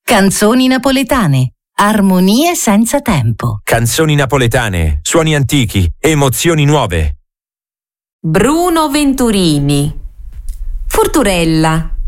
Canzoni napoletane. Armonie senza tempo. Canzoni napoletane, suoni antichi, emozioni nuove. Bruno Venturini. Furturella.